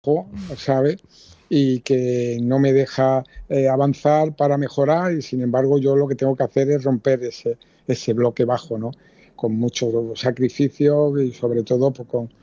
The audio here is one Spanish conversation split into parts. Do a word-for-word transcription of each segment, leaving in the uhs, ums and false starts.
¿sabes? Y que no me deja eh, avanzar para mejorar, y sin embargo yo lo que tengo que hacer es romper ese, ese bloque bajo, ¿no? Con mucho sacrificio y sobre todo pues, con,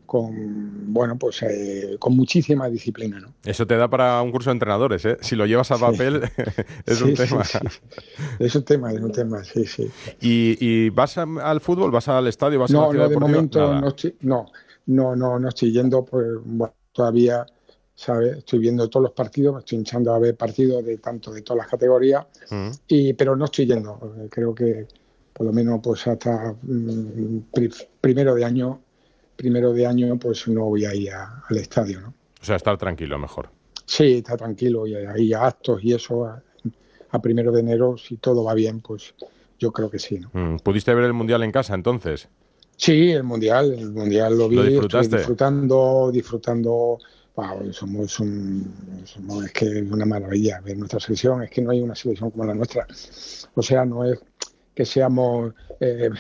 con, bueno, pues eh, con muchísima disciplina, ¿no? Eso te da para un curso de entrenadores, ¿eh? Si lo llevas a Sí, papel, es un sí, sí, tema. sí. Es un tema, es un tema, sí, sí. ¿Y, y vas a- al fútbol? ¿Vas al estadio? ¿Vas a una No, ciudad no, de deportiva? momento Nada. no estoy, no, no, no, no estoy yendo, pues bueno, todavía, ¿sabes? Estoy viendo todos los partidos, me estoy hinchando a ver partidos de tanto de todas las categorías, Mm. y pero no estoy yendo. Porque creo que por lo menos pues hasta mm, pri- primero de año, primero de año, pues no voy a ir a- al estadio, ¿no? O sea, estar tranquilo mejor. Sí, está tranquilo, y hay actos y eso a, a primero de enero, si todo va bien, pues yo creo que sí, ¿no? Mm. ¿Pudiste ver el Mundial en casa entonces? Sí, el mundial, el mundial lo ¿Lo vi, estuve disfrutaste? disfrutando, disfrutando. Wow, somos un, somos- es que es una maravilla ver nuestra selección, es que no hay una selección como la nuestra. O sea, no es que seamos eh,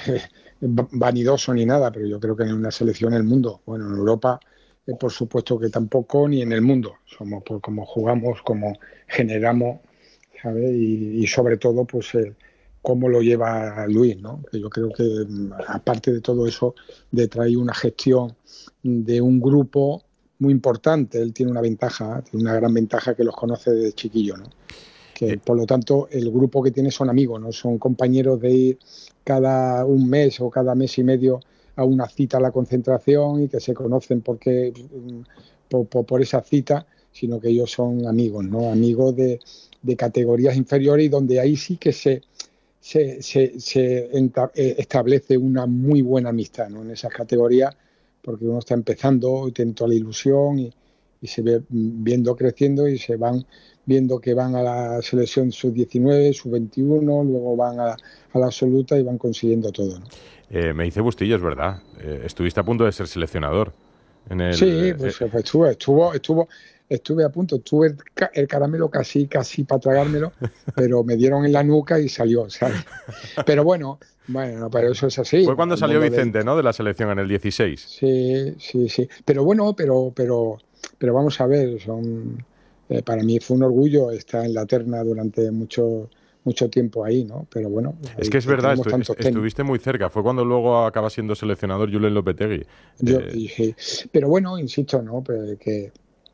vanidosos ni nada, pero yo creo que en una selección en el mundo, bueno, en Europa, eh, por supuesto que tampoco, ni en el mundo. Somos por cómo jugamos, cómo generamos, ¿sabes? Y, y sobre todo, pues eh, cómo lo lleva Luis, ¿no? Que yo creo que, mm, aparte de todo eso, de traer una gestión de un grupo muy importante. Él tiene una ventaja, tiene una gran ventaja, que los conoce desde chiquillo, ¿no? Que Eh, por lo tanto el grupo que tiene son amigos, no son compañeros de ir cada un mes o cada mes y medio a una cita a la concentración y que se conocen porque por, por, por esa cita, sino que ellos son amigos, ¿no? Amigos de, de categorías inferiores, y donde ahí sí que se, se, se, se enta, eh, establece una muy buena amistad, ¿no? En esas categorías, porque uno está empezando, tiene toda la ilusión, y, y se ve viendo creciendo, y se van viendo que van a la selección sub diecinueve, sub veintiuno, luego van a, a la absoluta y van consiguiendo todo, ¿no? eh, me dice Bustillo, es verdad. Eh, estuviste a punto de ser seleccionador en Sí, el... eh, pues, pues estuvo, estuvo, estuvo, estuve a punto, tuve el, ca- el caramelo casi, casi para tragármelo, pero me dieron en la nuca y salió, ¿sabes? Pero bueno, bueno, pero eso es así, Fue ¿no? cuando El salió mundo del... Vicente, ¿no? De la selección en el dieciséis. Sí, sí, sí. Pero bueno, pero, pero, pero vamos a ver, son, eh, para mí fue un orgullo estar en la terna durante mucho, mucho tiempo ahí, ¿no? Pero bueno, Es ahí que es verdad, tenemos estu- est- tantos técnicos. estuviste muy cerca. Fue cuando luego acaba siendo seleccionador Julen Lopetegui. Yo, Eh, y, sí, pero bueno, insisto, ¿no? Pues que,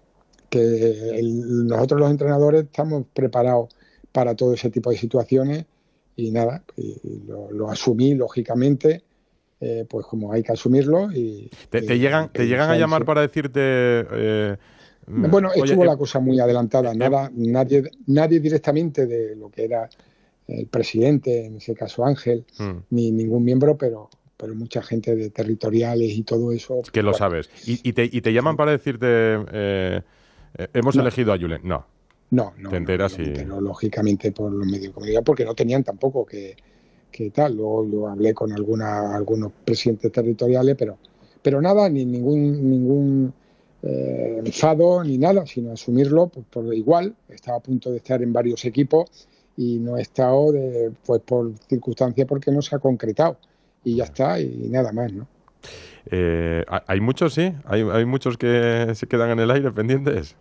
que el- nosotros los entrenadores estamos preparados para todo ese tipo de situaciones, y nada, y lo, lo asumí lógicamente, eh, pues como hay que asumirlo, y, te, te y llegan, te que llegan a sea llamar así. para decirte... eh, mm, Bueno, oye, estuvo eh, la cosa muy adelantada, eh, nada, nadie, nadie directamente de lo que era el presidente, en ese caso Ángel, mm, ni ningún miembro, pero, pero mucha gente de territoriales y todo eso, que pues lo bueno, sabes. Y, y te, y te llaman sí. para decirte... eh, eh, hemos No, elegido a Julen. No, no, te no, no, no, enteras yo me y... entero lógicamente por los medios de comunicación, porque no tenían tampoco que, que tal. Luego yo hablé con alguna, algunos presidentes territoriales, pero, pero nada, ni ningún, ningún eh, enfado ni nada, sino asumirlo pues, por igual. Estaba a punto de estar en varios equipos y no he estado de, pues por circunstancias, porque no se ha concretado, y ya está, y nada más, ¿no? Eh, ¿hay hay muchos, sí? ¿Hay, hay muchos que se quedan en el aire pendientes?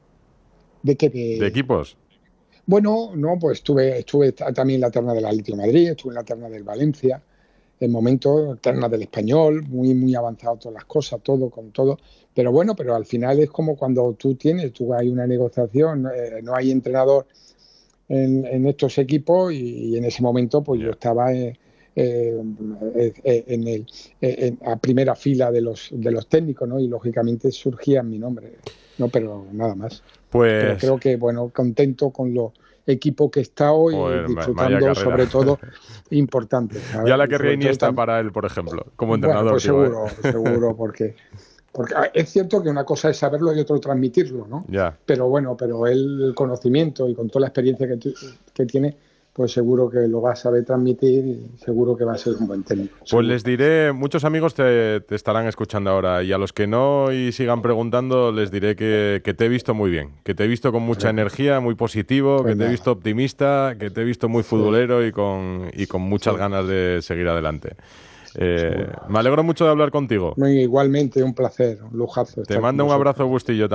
De que ¿De de, equipos? bueno, no, pues estuve, estuve también en la terna del Atlético de Madrid, estuve en la terna del Valencia, en momentos, terna del Español, muy, muy avanzado todas las cosas, todo con todo. Pero bueno, pero al final es como cuando tú tienes, tú hay una negociación, eh, no hay entrenador en, en estos equipos, y, y en ese momento pues yo Ya. estaba eh, eh, eh, en el, eh, en- a primera fila de los, de los técnicos, ¿no? Y lógicamente surgía mi nombre, ¿no? Pero nada más. Pero Pues, creo que, bueno, contento con los equipos que he estado y joder, ma- vaya disfrutando, carrera. sobre todo, importante, Ya ¿sabes? la Y querría sobre todo Iniesta también, para él, por ejemplo, como bueno, entrenador, pues digo, ¿eh? seguro, seguro, porque, porque es cierto que una cosa es saberlo y otro transmitirlo, ¿no? Ya. Pero bueno, pero él, el conocimiento y con toda la experiencia que, que tiene, pues seguro que lo va a saber transmitir, y seguro que va a ser un buen técnico, Pues seguro. les diré, muchos amigos te, te estarán escuchando ahora, y a los que no y sigan preguntando les diré que, que te he visto muy bien, que te he visto con mucha Pues, energía, muy positivo, que pues te he nada, visto optimista, que te he visto muy sí, futbolero y con, y con muchas sí, ganas de seguir adelante. Eh, seguro. me alegro mucho de hablar contigo. Muy igualmente, un placer, un lujazo Te estar con mando un abrazo, vosotros. Bustillo.